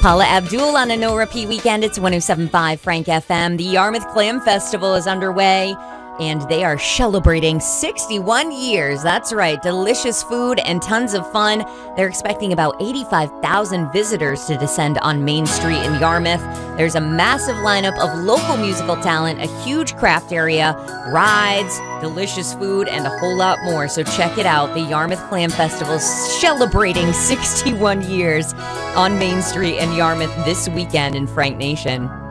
Paula Abdul on a No Repeat weekend. It's 107.5 Frank FM. The Yarmouth Clam Festival is underway, and they are celebrating 61 years. That's right. Delicious food and tons of fun. They're expecting about 85,000 visitors to descend on Main Street in Yarmouth. There's a massive lineup of local musical talent, a huge craft area, rides, delicious food, and a whole lot more. So check it out. The Yarmouth Clam Festival celebrating 61 years on Main Street in Yarmouth this weekend in Frank Nation.